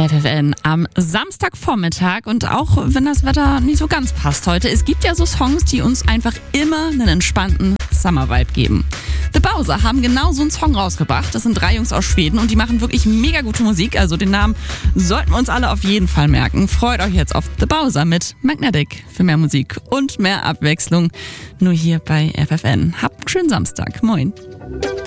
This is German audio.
FFN am Samstagvormittag und auch wenn das Wetter nicht so ganz passt heute, es gibt ja so Songs, die uns einfach immer einen entspannten Summer-Vibe geben. The Bowser haben genau so einen Song rausgebracht. Das sind 3 Jungs aus Schweden und die machen wirklich mega gute Musik. Also den Namen sollten wir uns alle auf jeden Fall merken. Freut euch jetzt auf The Bowser mit Magnetic für mehr Musik und mehr Abwechslung. Nur hier bei FFN. Habt einen schönen Samstag. Moin.